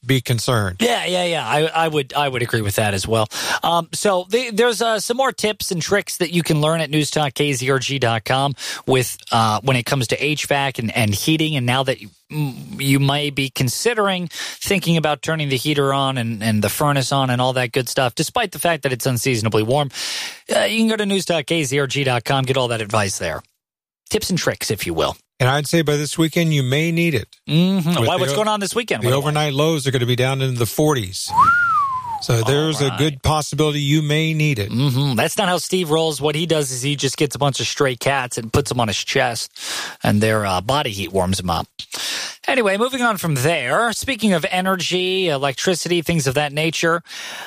be concerned. Yeah. I would agree with that as well. So there's some more tips and tricks that you can learn at newstalkkzrg.com with when it comes to HVAC and heating. And now that you may be considering thinking about turning the heater on and the furnace on and all that good stuff, despite the fact that it's unseasonably warm, you can go to newstalkkzrg.com, get all that advice there. Tips and tricks, if you will. And I'd say by this weekend, you may need it. Mm-hmm. What's going on this weekend? The overnight lows are going to be down into the 40s. So there's a good possibility you may need it. Mm-hmm. That's not how Steve rolls. What he does is he just gets a bunch of stray cats and puts them on his chest, and their body heat warms him up. Anyway, moving on from there, speaking of energy, electricity, things of that nature,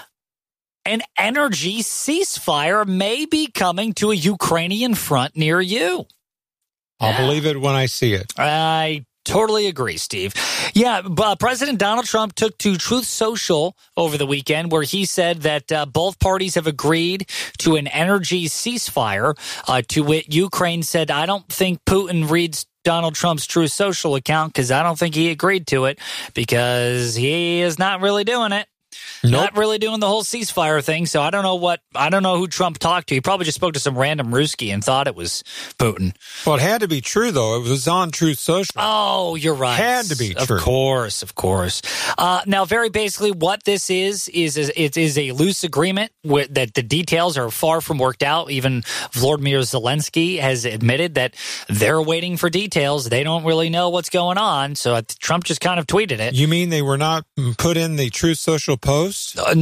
an energy ceasefire may be coming to a Ukrainian front near you. I'll believe it when I see it. I totally agree, Steve. Yeah, President Donald Trump took to Truth Social over the weekend where he said that both parties have agreed to an energy ceasefire. To which Ukraine said, I don't think Putin reads Donald Trump's Truth Social account because I don't think he agreed to it because he is not really doing it. Nope. Not really doing the whole ceasefire thing, so I don't know who Trump talked to. He probably just spoke to some random Ruski and thought it was Putin. Well, it had to be true, though. It was on Truth Social. Oh, you're right. Had to be true. Of course. Now, very basically, what this is it is a loose agreement that the details are far from worked out. Even Volodymyr Zelensky has admitted that they're waiting for details. They don't really know what's going on, so Trump just kind of tweeted it. You mean they were not put in the Truth Social post?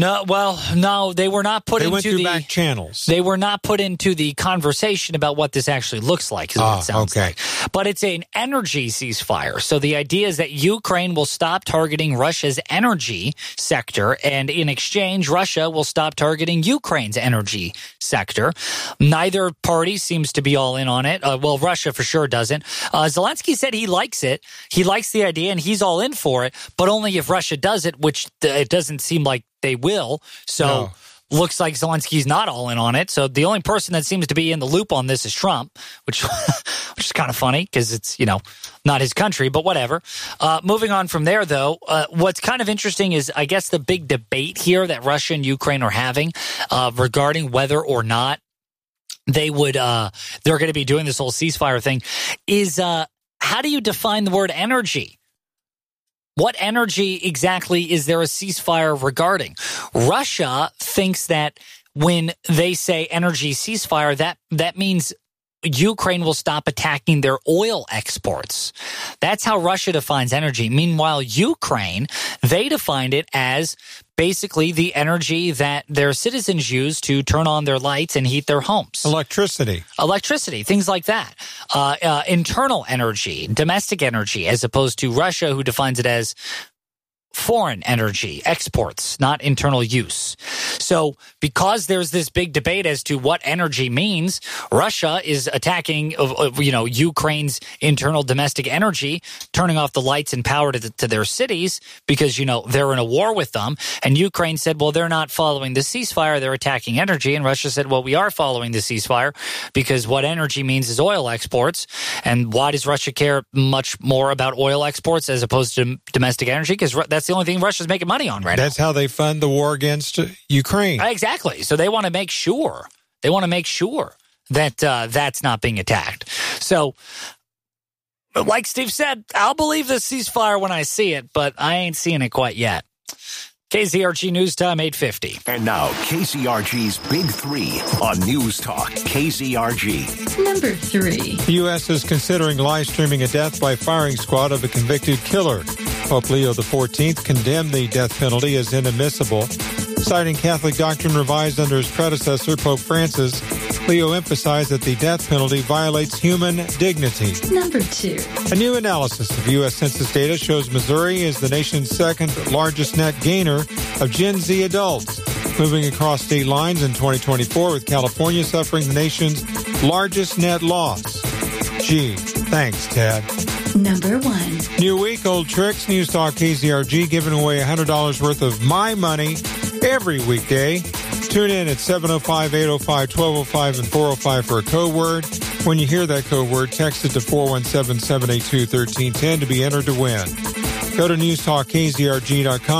No, they were not put into the... They went through back channels. They were not put into the conversation about what this actually looks like, is what it sounds like. But it's an energy ceasefire. So the idea is that Ukraine will stop targeting Russia's energy sector, and in exchange, Russia will stop targeting Ukraine's energy sector. Neither party seems to be all in on it. Russia for sure doesn't. Zelensky said he likes it. He likes the idea, and he's all in for it, but only if Russia does it, which it doesn't seem like they will. So looks like Zelensky's not all in on it. So the only person that seems to be in the loop on this is Trump, which is kind of funny because it's, not his country, but whatever. Moving on from there, though, what's kind of interesting is, I guess, the big debate here that Russia and Ukraine are having regarding whether or not they're going to be doing this whole ceasefire thing is how do you define the word energy? What energy exactly is there a ceasefire regarding? Russia thinks that when they say energy ceasefire, that means Ukraine will stop attacking their oil exports. That's how Russia defines energy. Meanwhile, Ukraine, they defined it as basically the energy that their citizens use to turn on their lights and heat their homes. Electricity, things like that. Internal energy, domestic energy, as opposed to Russia, who defines it as foreign energy, exports, not internal use. So because there's this big debate as to what energy means, Russia is attacking, Ukraine's internal domestic energy, turning off the lights and power to their cities because, they're in a war with them. And Ukraine said, well, they're not following the ceasefire. They're attacking energy. And Russia said, well, we are following the ceasefire because what energy means is oil exports. And why does Russia care much more about oil exports as opposed to domestic energy? Because that's the only thing Russia's making money on right now. That's how they fund the war against Ukraine. Exactly. So they want to make sure. That that's not being attacked. So, like Steve said, I'll believe the ceasefire when I see it, but I ain't seeing it quite yet. KZRG News Time 8:50. And now, KZRG's Big Three on News Talk KZRG. Number 3. The U.S. is considering live streaming a death by firing squad of a convicted killer. Pope Leo XIV condemned the death penalty as inadmissible. Citing Catholic doctrine revised under his predecessor, Pope Francis, Leo emphasized that the death penalty violates human dignity. Number 2. A new analysis of U.S. Census data shows Missouri is the nation's second largest net gainer of Gen Z adults, moving across state lines in 2024, with California suffering the nation's largest net loss. Gee, thanks, Ted. Number 1. New week, old tricks. News Talk KZRG giving away $100 worth of my money every weekday. Tune in at 705, 805, 1205, and 405 for a code word. When you hear that code word, text it to 417-782-1310 to be entered to win. Go to newstalkkzrg.com.